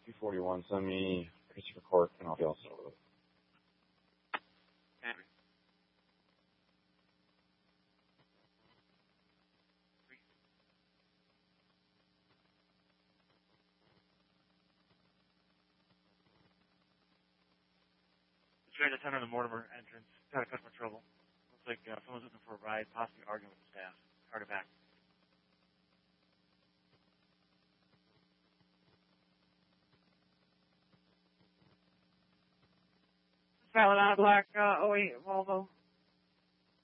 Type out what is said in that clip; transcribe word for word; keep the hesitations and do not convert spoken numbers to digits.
two forty-one, send me Christopher Court, and I'll be all set with it. Trying to enter the Mortimer entrance. Got a customer trouble. Looks like uh, someone's looking for a ride, possibly arguing with the staff. Card it back. Valid on a black uh, oh eight Volvo.